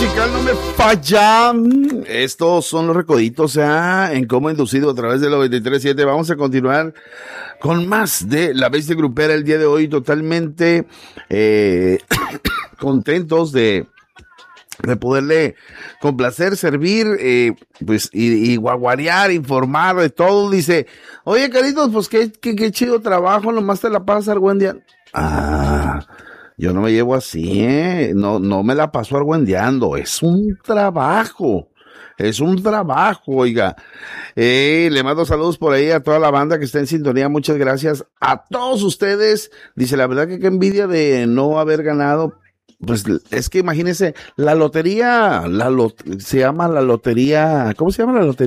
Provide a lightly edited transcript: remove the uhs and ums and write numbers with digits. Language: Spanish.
musical no me falla. Estos son los recoditos en Cómo Inducido a través de los 93.7. Vamos a continuar con más de La Bestia Grupera el día de hoy, totalmente contentos de poderle complacer, servir, pues, y guaguarear, informar de todo. Dice, oye, Carlitos, pues qué chido trabajo, nomás te la pasas argüendeando. Yo no me llevo así, no me la paso argüendeando, es un trabajo, oiga. Le mando saludos por ahí a toda la banda que está en sintonía, muchas gracias a todos ustedes. Dice, la verdad que qué envidia de no haber ganado. Pues es que imagínense, la lotería, se llama la lotería, ¿cómo se llama la lotería?